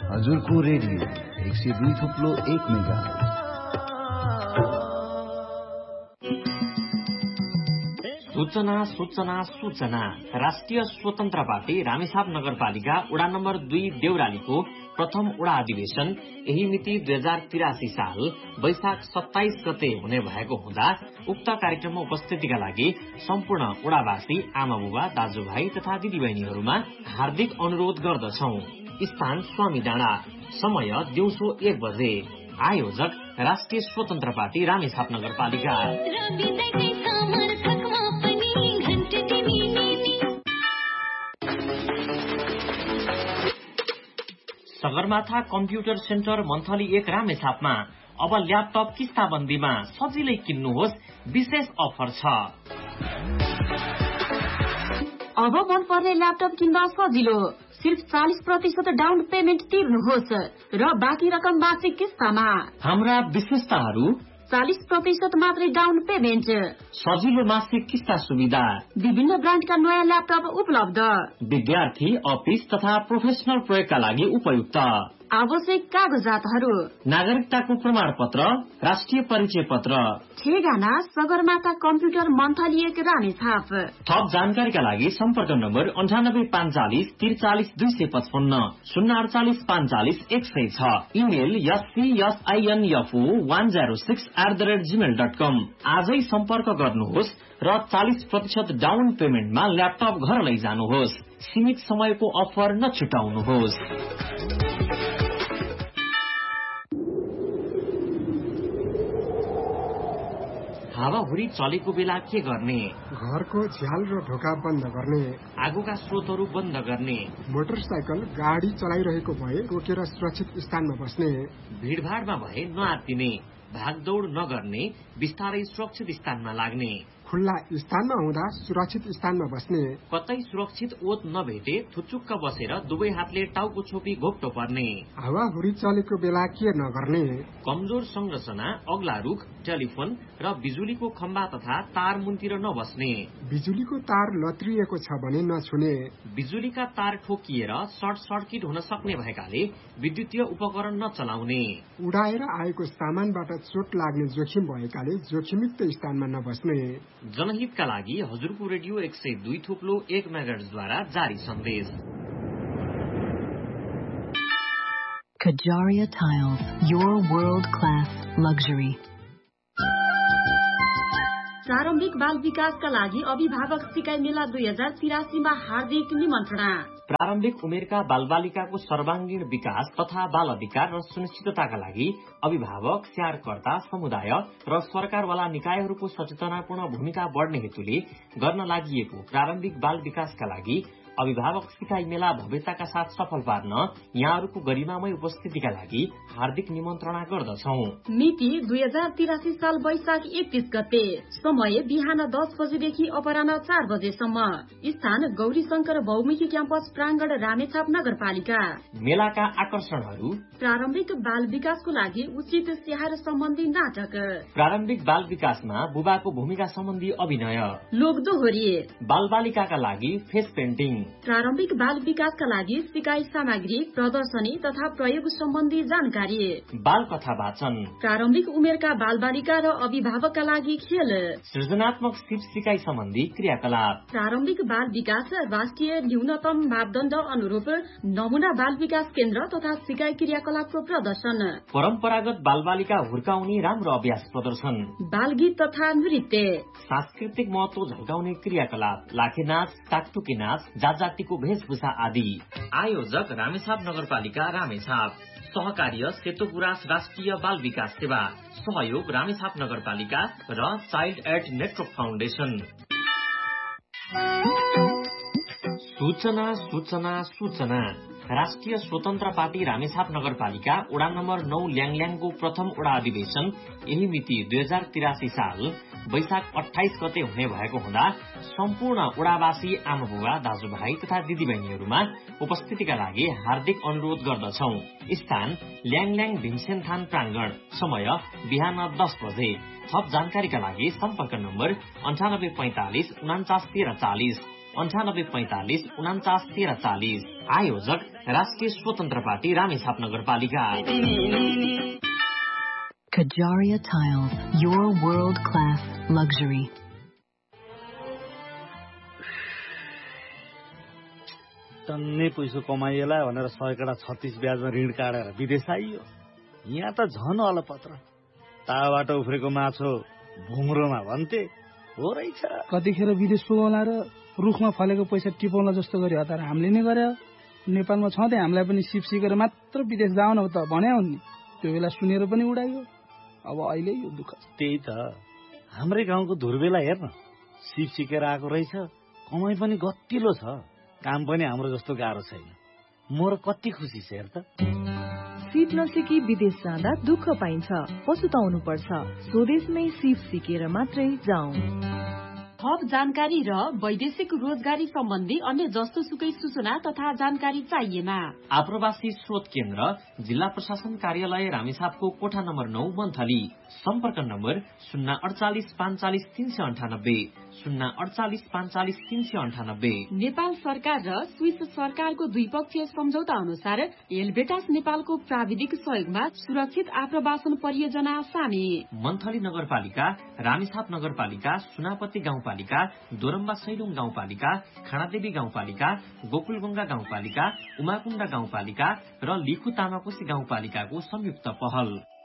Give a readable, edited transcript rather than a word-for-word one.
हजुरको radio 102.1 megahertz. सूचना सूचना सूचना। राष्ट्रिय स्वतन्त्र पार्टी रामेछाप नगरपालिका वडा नम्बर 2 देउरालीको प्रथम वडा अधिवेशन यही मिति 2083 साल वैशाख 27 गते हुने भएको हुँदा उक्त कार्यक्रममा उपस्थितिका लागि सम्पूर्ण वडावासी आमा बुबा दाजुभाइ तथा दिदीबहिनीहरूमा हार्दिक अनुरोध गर्दछौ। स्थान स्वामी डाँडा, समय दिउँसो 1 बजे। आयोजक राष्ट्रिय स्वतन्त्र पार्टी रामेछाप नगरपालिका। सगरमाथा कम्प्युटर सेन्टर मन्थली 1 रामेछापमा अब ल्यापटप किस्ताबन्दीमा सजिलै किन्नुहोस्, विशेष अफर छ। अब मन पर्ने ल्यापटप किन्दा सजिलो, सिर्फ 40% डाउन पेमेन्ट तिर्नुहोस् र बाँकी रकम मासिक किस्तामा। हाम्रा विशेषताहरू: 40% मात्रै डाउन पेमेन्ट, सजिलो मासिक किस्ता सुविधा, विभिन्न ब्रान्डका नयाँ ल्यापटप उपलब्ध, विद्यार्थी, अफिस तथा प्रोफेसनल प्रयोगका लागि उपयुक्त, आवश्यक कागजातहरू: नागरिकताको प्रमाण पत्र, राष्ट्रिय परिचय पत्र। ठेगाना सगरमाथा कम्प्युटर मन्थली 1 रामेछाप। थप जानकारीका लागि सम्पर्क नम्बर 9845 43 255 048 45 106। Email scsinfo106@gmail.com। आजै सम्पर्क गर्नुहोस् र 40% डाउन पेमेन्टमा ल्यापटप घर लैजानुहोस्। सीमित समयको अफर नछुटाउनुहोस्। हावाहुरी चलेको बेला के गर्ने? घरको झ्याल र ढोका बन्द गर्ने, आगोका स्रोतहरू बन्द गर्ने, मोटरसाइकल गाडी चलाइरहेको भए रोकेर सुरक्षित स्थानमा बस्ने, भीड़भाड़मा भए नआत्तिने, भागदौड़ नगर्ने, बिस्तारै सुरक्षित स्थानमा लाग्ने, खुल्ला स्थानमा हुँदा सुरक्षित स्थानमा बस्ने, कतै सुरक्षित ओत नभेटे थुचुक्क बसेर दुवै हातले टाउको छोपी घोप्टो पर्ने, हावाहुरी चलेको बेला के नगर्ने, कमजोर संरचना, अग्ला रुख, टेलिफोन र बिजुलीको खम्बा तथा तार मुन्तिर नबस्ने, बिजुलीको तार लत्रिएको छ भने नछुने, बिजुलीका तार ठोकिएर सर्ट सर्किट हुन सक्ने भएकाले विद्युतीय उपकरण नचलाउने, उडाएर आएको सामानबाट चोट लाग्ने जोखिम भएकाले जोखिमयुक्त स्थानमा नबस्ने। जनहितका लागि हजुरको रेडियो 102.1 मेगाहर्ज द्वारा जारी सन्देश। Kajaria Tiles, your world-class luxury. प्रारम्भिक बाल विकासका लागि अभिभावक सिकाइ मेला 2083 मा हार्दिक निमन्त्रणा। प्रारम्भिक उमेरका बालबालिकाको सर्वाङ्गीण विकास तथा बाल अधिकार र सुनिश्चितताका लागि अभिभावक, स्याहारकर्ता, समुदाय र सरकारवाला निकायहरूको सचेतनापूर्ण भूमिका बढ्ने हेतुले गर्न लागि प्रारम्भिक बाल विकासका लागि अभिभावक सिकाइ मेला भव्यताका साथ सफल पार्न यहाँहरूको गरिमामय उपस्थितिका लागि हार्दिक निमन्त्रणा गर्दछौ। मिति 2083 साल वैशाख 31 गते। समय बिहान 10 बजेदेखि अपराह्न 4 बजेसम्म। स्थान गौरी शंकर बहुमुखी क्याम्पस प्राङ्गण रामेछाप नगरपालिका। मेलाका आकर्षणहरू: प्रारम्भिक बाल विकासको लागि उचित स्याहार सम्बन्धी नाटक, प्रारम्भिक बाल विकासमा बुबाको भूमिका सम्बन्धी अभिनय, लोकदोहोरी, बालबालिकाका लागि फेस पेन्टिङ, प्रारम्भिक बाल विकासका लागि सिकाइ सामग्री, प्रदर्शनी तथा प्रयोग सम्बन्धी जानकारी, बाल कथा वाचन, प्रारम्भिक उमेरका बालबालिका र अभिभावकका लागि खेल, सृजनात्मक सिप सिकाइ सम्बन्धी क्रियाकलाप, प्रारम्भिक बाल विकास राष्ट्रिय न्यूनतम मापदण्ड अनुरूप नमुना बाल विकास केन्द्र तथा सिकाइ क्रियाकलापको प्रदर्शन, परम्परागत बालबालिका हुर्काउने राम्रो अभ्यास प्रदर्शन, बालगीत तथा नृत्य, सांस्कृतिक महत्व झल्काउने क्रियाकलाप, लाखे नाच, टाकटुकी नाच, जातिको वेशभूषा आदि। आयोजक रामेछाप नगरपालिका रामेछाप। सहकार्य सेतो गुराँस राष्ट्रिय बाल विकास सेवा। सहयोग रामेछाप नगरपालिका र चाइल्ड एड नेटवर्क फाउन्डेसन। सूचना सूचना सूचना। राष्ट्रिय स्वतन्त्र पार्टी रामेछाप नगरपालिका वडा नम्बर 9 ल्याङल्याङको प्रथम वडा अधिवेशन यही मिति 2083 साल वैशाख 28 गते हुने भएको हुँदा सम्पूर्ण वडावासी आमाबुबा दाजुभाइ तथा दिदीबहिनीहरूमा उपस्थितिका लागि हार्दिक अनुरोध गर्दछौ। स्थान ल्याङल्याङ भीमसेनथान प्राङ्गण, समय बिहान 10 बजे। थप जानकारीका लागि सम्पर्क नम्बर 9845 49 13 40। 9845 491340। आयोजक राष्ट्रिय स्वतन्त्र पार्टी रामेछाप नगरपालिका। Kajaria Tiles, your world-class luxury. टन्नै पैसो कमाइएला भनेर 136 ब्याजमा ऋण काटेर विदेश आइयो। यहाँ त झन अलपत्र, ताबाट उफ्रेको माछो भुङ्रोमा भन्थे हो रहेछ। कतिखेर विदेश पुगाउला र रुखमा फलेको पैसा टिपाउला जस्तो गरी हतार हामीले नै गरे। नेपालमा छँदै हामीलाई पनि सिप सिकेर मात्र विदेश जाउन त भन्या हुन् नि, त्यो बेला सुनेर पनि उडाइयो। अब अहिले यो दुःख त्यही त, हाम्रै गाउँको धुर्बेला हेर्न, सिप सिकेर आएको रहेछ, कमाइ पनि गतिलो छ, काम पनि हाम्रो जस्तो गाह्रो छैन। म र कति खुसी छ हेर त। सिप नसिकी विदेश जाँदा दुःख पाइन्छ, पछुताउनु पर्छ। स्वदेशमै सिप सिकेर मात्रै जाउँ। थप जानकारी र वैदेशिक रोजगारी सम्बन्धी अन्य जस्तो सुकै सूचना तथा जानकारी चाहिएमा आप्रवासी स्रोत केन्द्र जिल्ला प्रशासन कार्यालय रामेछापको कोठा नम्बर 9 मन्थली। सम्पर्क नम्बर 048 45 398 048 45 398। नेपाल सरकार र स्विस सरकारको द्विपक्षीय सम्झौता अनुसार एलबेटास नेपालको प्राविधिक सहयोगमा सुरक्षित आप्रवासन परियोजना सामेल। मन्थली नगरपालिका, रामेछाप नगरपालिका, सुनापति गाउँपालिका, दोरम्बा सैलुङ गाउँपालिका, खानादेवी गाउँपालिका, गोकुलगंगा गाउँपालिका, उमाकुण्डा गाउँपालिका र लिखु तामाकोशी गाउँपालिकाको संयुक्त पहल।